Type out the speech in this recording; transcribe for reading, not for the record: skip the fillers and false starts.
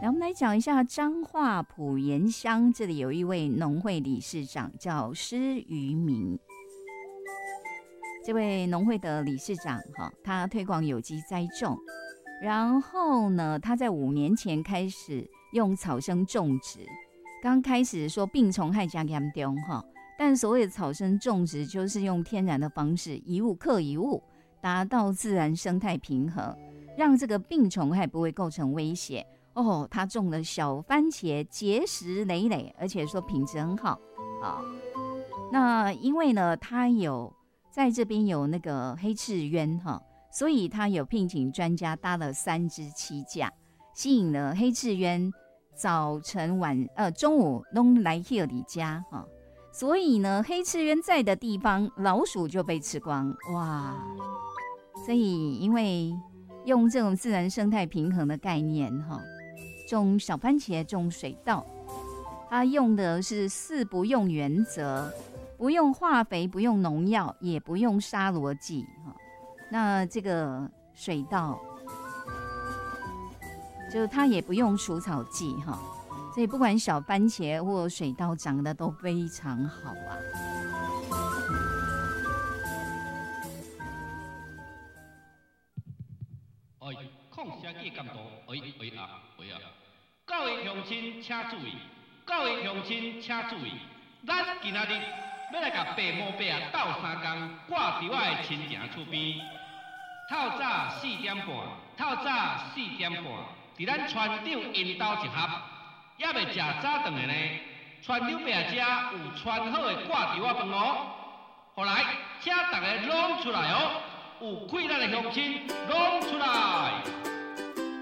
来，我们来讲一下彰化埔盐乡，这里有一位农会理事长叫施于明。这位农会的理事长他推广有机栽种，然后呢，他在5年前开始用草生种植。刚开始说病虫害加严重但所谓的草生种植就是用天然的方式，一物克一物，达到自然生态平衡，让这个病虫害不会构成威胁。他种了小番茄，结实累累，而且说品质很好那因为呢，他有在这边有那个黑翅鸢所以他有聘请专家搭了3只栖架，吸引了黑翅鸢早晨中午都来这里家所以呢，黑翅鸢在的地方，老鼠就被吃光。哇！所以因为用这种自然生态平衡的概念种小番茄，种水稻，它用的是4不用原则，不用化肥，不用农药，也不用杀螺剂那这个水稻就是它也不用除草剂所以不管小番茄或水稻长得都非常好抗社记监督，各位乡亲请注意，各位乡亲请注意，咱今仔日要来甲爸母伯啊斗3工，挂伫我的亲情厝边。透早4点半，伫咱村长因兜一盒，还未食早顿的呢。村长伯啊遮有穿好的挂伫我饭后来，请大家拢出来有气力的乡亲拢出来。